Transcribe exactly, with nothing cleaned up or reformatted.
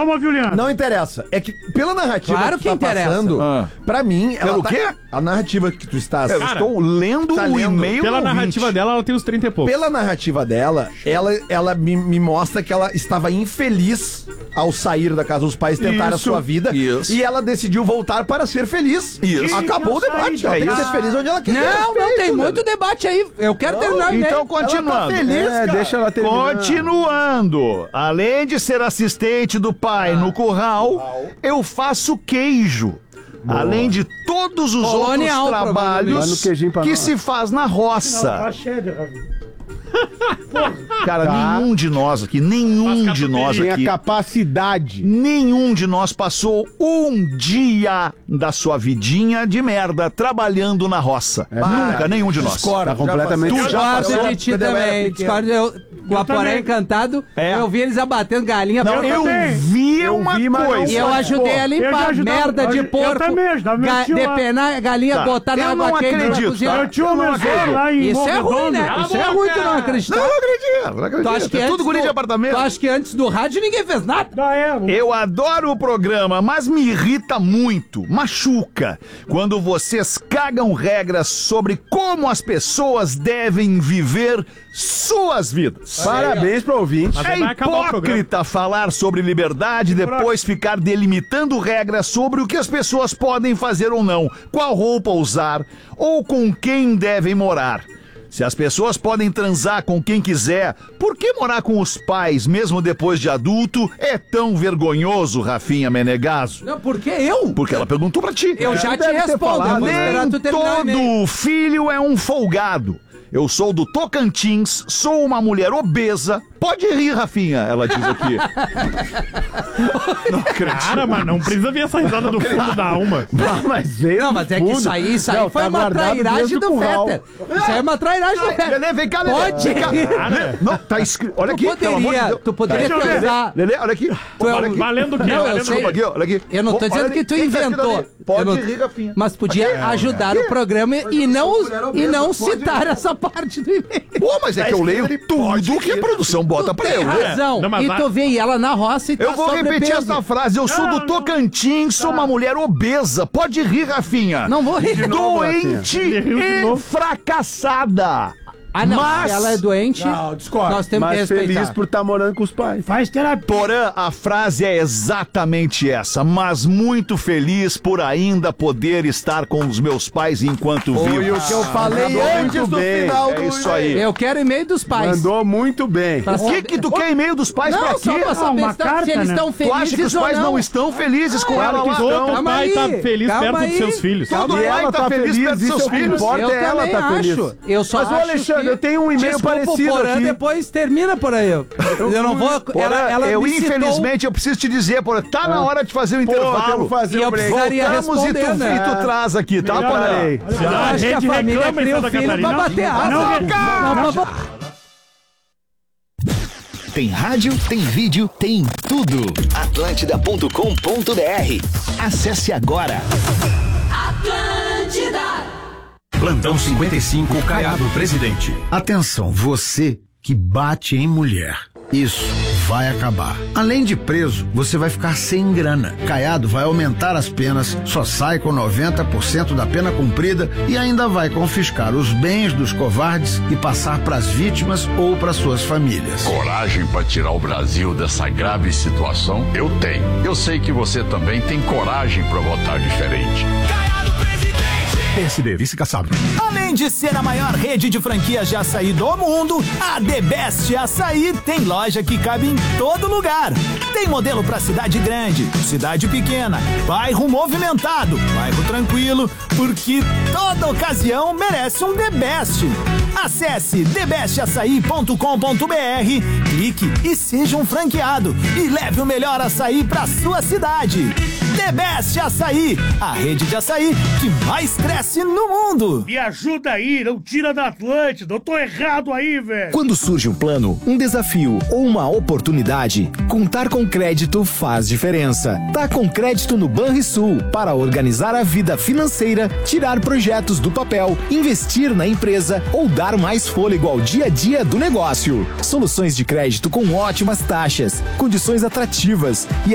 Calma, Juliano. Não interessa. É que pela narrativa Claro que que tu tá interessa. passando, Ah. pra mim, ela Pelo tá... quê? A narrativa que tu estás... Eu estou lendo tá o lendo. e-mail Pela do narrativa ouvinte. dela, ela tem uns trinta e poucos. Pela narrativa dela, ela, ela me, me mostra que ela estava infeliz ao sair da casa dos pais, tentar a Isso, sua vida. isso. E ela decidiu voltar para ser feliz. Isso. Acabou o debate. Ela É tem que isso. ser feliz onde ela quiser. Não, não, ser tem feliz, muito né? debate aí. Eu quero terminar o e-mail. Então, continuando. Ela tá feliz, É, cara. deixa ela terminar. Continuando, além de ser assistente do pai no curral, eu faço queijo. Além de todos os Colonial, outros Vai no trabalhos queijinho pra que nós. se faz na roça. Tá cheio de Ravi. Cara, Tá. nenhum de nós aqui, nenhum de nós Tem a aqui, capacidade. nenhum de nós passou um dia da sua vidinha de merda trabalhando na roça. Nunca, nenhum de nós. Discordo, Tá completamente- já Tu já passou. Discordo de ti Quando eu era também. pequeno. Discordo, eu, o Aporé também. Encantado, É. eu vi eles abatendo galinha. Não, pra- eu também. vi Eu uma vi, mas não coisa. E eu ajudei a Eu já limpar ajudava- merda de eu porco. também ajudava meu ga- tio lá. depenar a galinha, Tá. botar na Eu água não quente pra acredito, cozinhar. tá? Eu tinha Eu um não mesor acredito. lá em Isso é ruim, Morredondo. né? Isso é ruim tu não acreditar. Não acredito, não acredito. Tu acha que é antes tudo guri do- de apartamento. Tu acha que antes do rádio ninguém fez nada? Da é, Eu adoro o programa, mas me irrita muito, machuca, quando vocês cagam regras sobre como as pessoas devem viver suas vidas. Parabéns pro ouvinte. Mas É aí vai acabar o programa. hipócrita falar sobre liberdade e depois ficar delimitando regras sobre o que as pessoas podem fazer ou não, qual roupa usar ou com quem devem morar. Se as pessoas podem transar com quem quiser, por que morar com os pais, mesmo depois de adulto, é tão vergonhoso, Rafinha Menegaso? Não, por que eu? Porque ela perguntou pra ti. Eu já te deve ter respondo. Eu falado, vou esperar Nem tu terminar o e-mail. todo filho é um folgado. Eu sou do Tocantins, sou uma mulher obesa. Pode rir, Rafinha, ela diz aqui. Não acredito. Cara, mas não precisa vir essa risada do fundo da alma. Ah, mas veio Não, do mas é que fundo. isso aí, isso aí Não, foi tá uma guardado trairagem dentro do curral. Fetter. Isso aí é uma trairagem do Fetter. Lelê, vem cá, Lelê. Pode. Vem cá. Lelê, não, tá escrito. Olha Tu aqui, pelo amor de poderia, Deus. tu poderia Deixa eu ver. pensar... Lelê, olha aqui. Tu é Olha um- aqui. Valendo o quê? Não, eu Valendo sei. o quê? Olha aqui, olha aqui. Eu não tô Olha dizendo ali. que tu Quem tá escrito inventou. ali? Pode Eu não- rir, Rafinha. Mas podia ajudar o programa e não, e não citar essa parte do e-mail. Pô, mas é que eu leio tudo que a produção bota pra Tem eu ler. razão. Não, mas E vai- tu vê ela na roça e tá Eu vou repetir sobrepeso. essa frase. Eu sou Não, do não. Tocantins, sou uma mulher obesa. Pode rir, Rafinha. Não vou rir. Doente Ele riu de e novo. fracassada. Ah, não. Mas- Se ela é doente, Não, discordo. nós temos que Mas respeitar. feliz por estar morando com os pais. Faz terapia. Porã, a frase é exatamente essa, mas muito feliz por ainda poder estar com os meus pais enquanto Foi vivo. o que eu falei mandou antes muito do bem. final É do isso aí. Eu quero e-mail dos pais. Mandou muito bem. Pra O que saber- que tu quer e-mail dos pais Não, pra só quê? pra saber uma se, tá- carta, se eles né? estão Tu felizes acha que os ou pais não estão felizes com Claro ela que lá? estão. Não. Todo Calma pai aí, tá feliz calma perto aí, dos seus filhos. calma Todo aí. E pai ela tá tá feliz feliz, perto dos isso seus é o que filhos. importa, Eu ela também tá feliz. acho. Eu só Mas, ô, acho Alexandre, que... eu tenho um e-mail Desculpa, parecido o Porã aqui. depois termina por aí. Eu, eu não vou... Porã, Ela, ela eu me citou infelizmente eu preciso te dizer, Porã, tá na hora de fazer o Pô, temos intervalo. que fazer E eu um break. precisaria Voltamos e tu, responder, né? e tu traz aqui, tá, Porã? Parei. Eu A acho que a rede família reclama em cria o Santa filho pra Catarina. bater asa. Não, Não, pra- Tem rádio, tem vídeo, tem tudo. atlântida ponto com ponto br. Acesse agora. Plantão cinquenta e cinco, Caiado Presidente. Atenção, você que bate em mulher. Isso vai acabar. Além de preso, você vai ficar sem grana. Caiado vai aumentar as penas, só sai com noventa por cento da pena cumprida e ainda vai confiscar os bens dos covardes e passar para as vítimas ou para suas famílias. Coragem para tirar o Brasil dessa grave situação? Eu tenho. Eu sei que você também tem coragem para votar diferente. P S D, vice caçado. Além de ser a maior rede de franquias de açaí do mundo, a The Best Açaí tem loja que cabe em todo lugar. Tem modelo para cidade grande, cidade pequena, bairro movimentado, bairro tranquilo, porque toda ocasião merece um The Best. Acesse the best açaí ponto com ponto br, clique e seja um franqueado e leve o melhor açaí para sua cidade. The Best Açaí, a rede de açaí que mais cresce no mundo. Me ajuda aí, não tira da Atlântida. Eu tô errado aí, velho. Quando surge um plano, um desafio ou uma oportunidade, contar com crédito faz diferença. Tá com crédito no Banrisul para organizar a vida financeira, tirar projetos do papel, investir na empresa ou dar mais fôlego ao dia a dia do negócio. Soluções de crédito com ótimas taxas, condições atrativas e